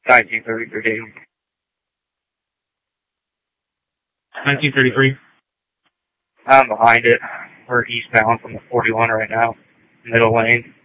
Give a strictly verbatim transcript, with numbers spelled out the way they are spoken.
nineteen thirty-three. nineteen thirty-three. I'm behind it. We're eastbound from the forty-one right now. Middle lane.